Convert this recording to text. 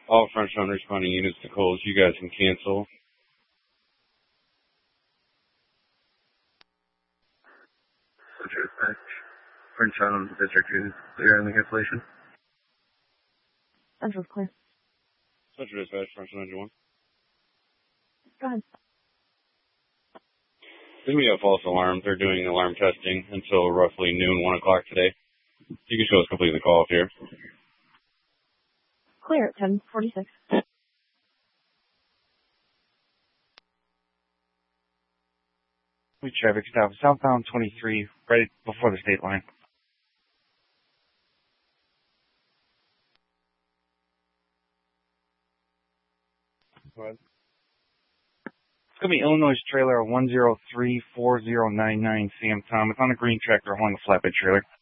All French non-responding units to calls. You guys can cancel. Dispatch. French Island District 2. Clear on the cancellation. Central's clear. Central Dispatch, French 91. Go ahead. There's going to be a false alarm. They're doing alarm testing until roughly noon, 1 o'clock today. You can show us completely the call up here. Clear at 10:46. We traffic stop southbound 23, right before the state line. Go ahead. It's going to be Illinois trailer 1034099 Sam Tom. It's on a green tractor along the flatbed trailer.